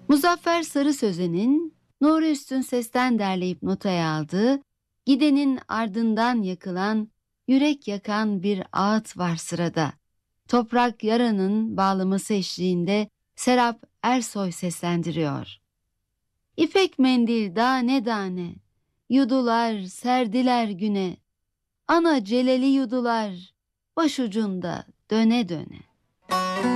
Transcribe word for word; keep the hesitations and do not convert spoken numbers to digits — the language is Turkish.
Muzaffer Sarı Sözen'in Nuri Üstün Ses'ten derleyip notaya aldığı, gidenin ardından yakılan, yürek yakan bir ağıt var sırada. Toprak Yara'nın bağlaması eşliğinde Serap Ersoy seslendiriyor. İpek mendil tane tane, yudular serdiler güne, ana celeli yudular, başucunda döne döne.